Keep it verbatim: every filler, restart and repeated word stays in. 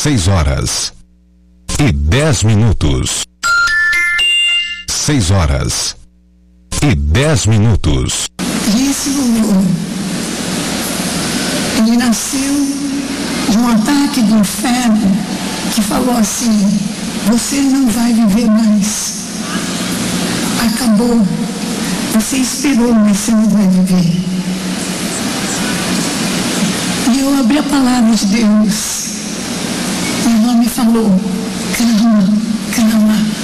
Seis horas e dez minutos. Seis horas e dez minutos. E esse louvor, ele nasceu de um ataque do inferno que falou assim: você não vai viver mais. Acabou. Você esperou, mas você não vai viver. E eu abri a palavra de Deus. E o irmão me falou: calma, calma.